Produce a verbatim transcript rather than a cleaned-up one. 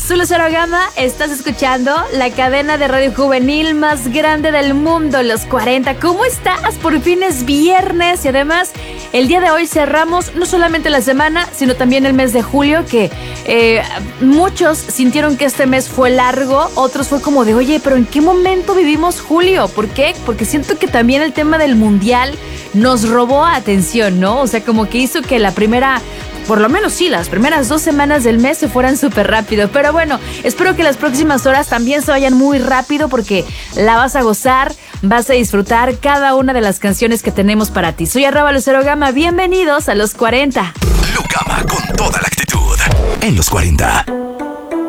Soy Lucero Gama, estás escuchando la cadena de radio juvenil más grande del mundo, Los cuarenta. ¿Cómo estás? Por fin es viernes y además el día de hoy cerramos no solamente la semana, sino también el mes de julio, que eh, muchos sintieron que este mes fue largo, otros fue como de, oye, pero ¿en qué momento vivimos julio? ¿Por qué? Porque siento que también el tema del mundial nos robó atención, ¿no? O sea, como que hizo que la primera... Por lo menos sí, las primeras dos semanas del mes se fueran súper rápido. Pero bueno, espero que las próximas horas también se vayan muy rápido porque la vas a gozar, vas a disfrutar cada una de las canciones que tenemos para ti. Soy arroba Lucero Gama, bienvenidos a Los cuarenta. Lu Gama con toda la actitud en Los cuarenta.